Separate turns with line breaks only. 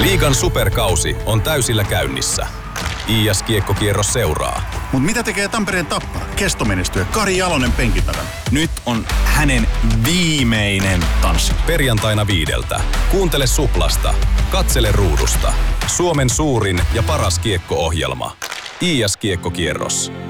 Liigan superkausi on täysillä käynnissä. IS-kiekkokierros seuraa.
Mut mitä tekee Tampereen Tappara? Kestomenestyjä Kari Jalonen penkin takana.
Nyt on hänen viimeinen tanssi.
Perjantaina 5. Kuuntele Suplasta. Katsele ruudusta. Suomen suurin ja paras kiekko-ohjelma. IS-kiekkokierros.